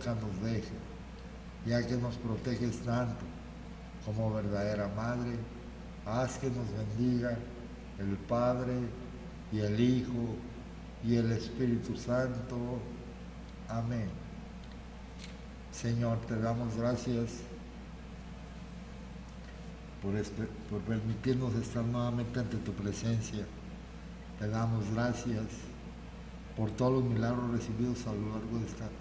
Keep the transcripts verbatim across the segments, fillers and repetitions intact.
nunca nos dejes, ya que nos proteges tanto como verdadera Madre. Haz que nos bendiga el Padre y el Hijo y el Espíritu Santo. Amén. Señor, te damos gracias por, este, por permitirnos estar nuevamente ante tu presencia. Te damos gracias por todos los milagros recibidos a lo largo de, esta,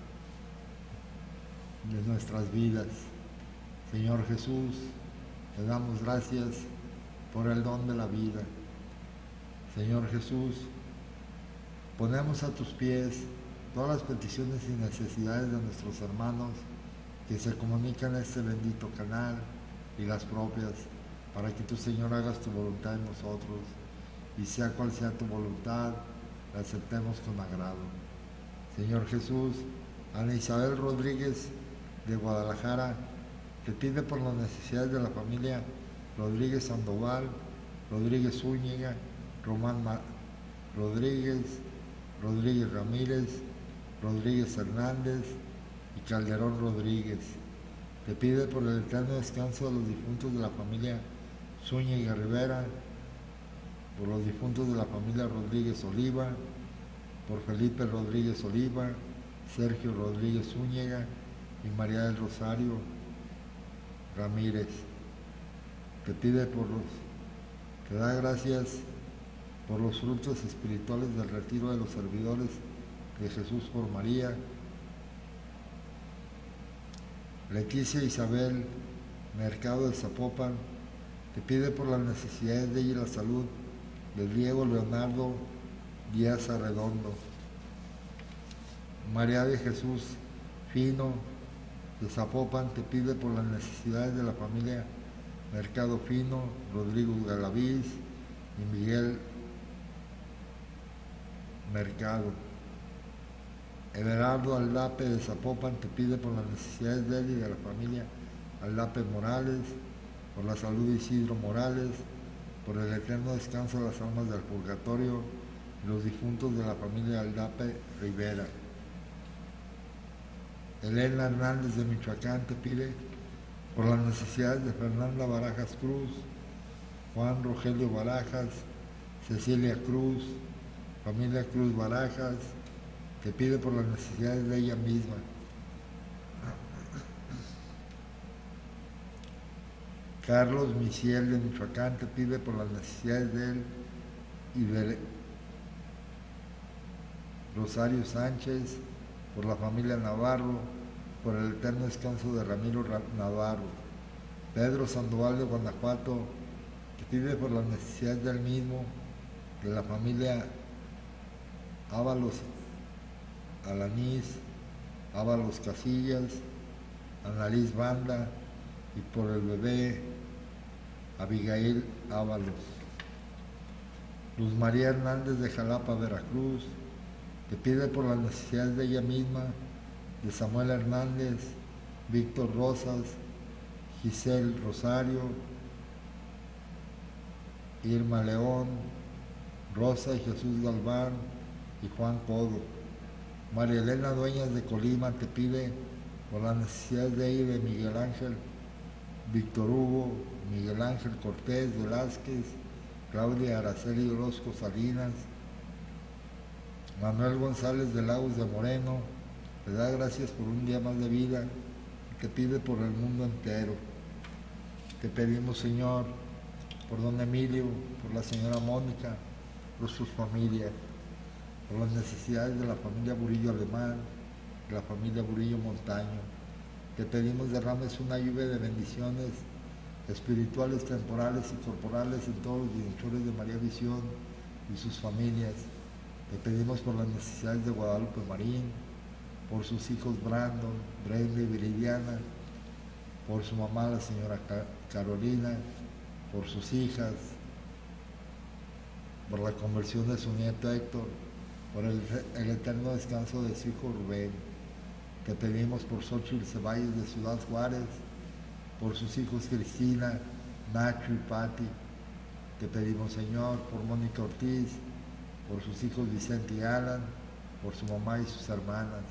de nuestras vidas. Señor Jesús, te damos gracias por el don de la vida. Señor Jesús, ponemos a tus pies todas las peticiones y necesidades de nuestros hermanos que se comunican en este bendito canal y las propias, para que tu Señor hagas tu voluntad en nosotros, y sea cual sea tu voluntad, la aceptemos con agrado. Señor Jesús, Ana Isabel Rodríguez de Guadalajara te pide por las necesidades de la familia Rodríguez Sandoval, Rodríguez Zúñiga, Román Ma Rodríguez, Rodríguez Ramírez, Rodríguez Hernández y Calderón Rodríguez. Te pide por el eterno descanso de los difuntos de la familia Zúñiga Rivera, por los difuntos de la familia Rodríguez Oliva, por Felipe Rodríguez Oliva, Sergio Rodríguez Zúñiga y María del Rosario Ramírez. Te pide por los, te da gracias por los frutos espirituales del retiro de los servidores de Jesús por María. Leticia Isabel Mercado de Zapopan te pide por las necesidades de ella y la salud de Diego Leonardo Díaz Arredondo. María de Jesús Fino de Zapopan te pide por las necesidades de la familia Mercado Fino, Rodrigo Galaviz y Miguel Mercado. Everardo Aldape de Zapopan te pide por las necesidades de él y de la familia Aldape Morales, por la salud de Isidro Morales, por el eterno descanso de las almas del purgatorio y los difuntos de la familia Aldape Rivera. Elena Hernández de Michoacán te pide por las necesidades de Fernanda Barajas Cruz, Juan Rogelio Barajas, Cecilia Cruz, familia Cruz Barajas. Te pide por las necesidades de ella misma. Carlos Miciel de Michoacán te pide por las necesidades de él y de Rosario Sánchez, por la familia Navarro, por el eterno descanso de Ramiro Navarro. Pedro Sandoval de Guanajuato te pide por las necesidades del mismo, de la familia Ábalos Alanís, Ábalos Casillas, Annalís Banda y por el bebé Abigail Ábalos. Luz María Hernández de Jalapa, Veracruz, te pide por las necesidades de ella misma, de Samuel Hernández, Víctor Rosas, Giselle Rosario, Irma León, Rosa y Jesús Galván y Juan Codo. María Elena Dueñas de Colima te pide por las necesidades de ella y de Miguel Ángel, Víctor Hugo, Miguel Ángel Cortés Velázquez, Claudia Araceli Orozco Salinas, Manuel González de Lagos de Moreno, te da gracias por un día más de vida y te pide por el mundo entero. Te pedimos, Señor, por don Emilio, por la señora Mónica, por sus familias, por las necesidades de la familia Burillo Alemán, de la familia Burillo Montaño. Te pedimos derrames una lluvia de bendiciones espirituales, temporales y corporales en todos los bienhechores de María Visión y sus familias. Te pedimos por las necesidades de Guadalupe Marín, por sus hijos Brandon, Brenda y Viridiana, por su mamá la señora Carolina, por sus hijas, por la conversión de su nieto Héctor, por el, el eterno descanso de su hijo Rubén. Te pedimos por Xochitl Ceballos de Ciudad Juárez, por sus hijos Cristina, Nacho y Patti. Te pedimos, Señor, por Mónica Ortiz, por sus hijos Vicente y Alan, por su mamá y sus hermanas.